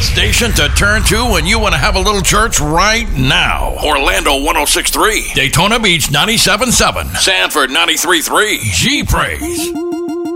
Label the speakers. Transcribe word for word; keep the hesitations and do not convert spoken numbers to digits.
Speaker 1: station to turn to when you want to have a little church right now. Orlando one oh six point three, Daytona Beach ninety-seven point seven, Sanford ninety-three point three, G Praise.